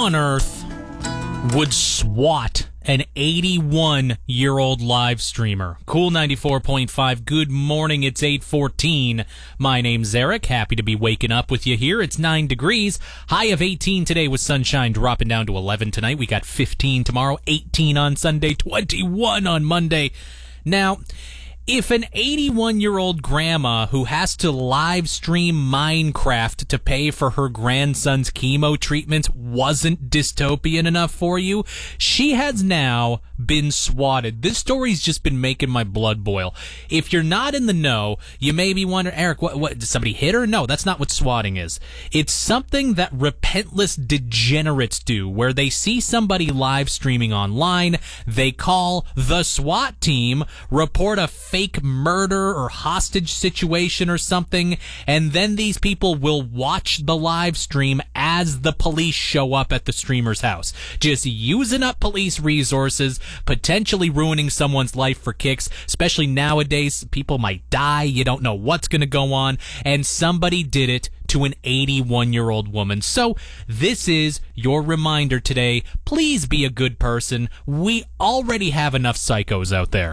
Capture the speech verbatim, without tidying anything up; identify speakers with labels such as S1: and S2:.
S1: on earth would swat an eighty-one-year-old live streamer? Cool ninety-four point five, good morning, it's eight fourteen. My name's Eric, happy to be waking up with you here. It's nine degrees, high of eighteen today with sunshine dropping down to eleven tonight. We got fifteen tomorrow, eighteen on Sunday, twenty-one on Monday. Now, if an eighty-one-year-old grandma who has to live stream Minecraft to pay for her grandson's chemo treatment wasn't dystopian enough for you, she has now been swatted. This story's just been making my blood boil. If you're not in the know, you may be wondering, Eric, what, what, did somebody hit her? No, that's not what swatting is. It's something that repentless degenerates do, where they see somebody live streaming online, they call the SWAT team, report a fake murder or hostage situation or something, and then these people will watch the live stream as the police show up at the streamer's house, just using up police resources, potentially ruining someone's life for kicks. Especially nowadays, people might die, you don't know what's going to go on, and somebody did it to an eighty-one-year-old woman. So this is your reminder today. Please be a good person. We already have enough psychos out there.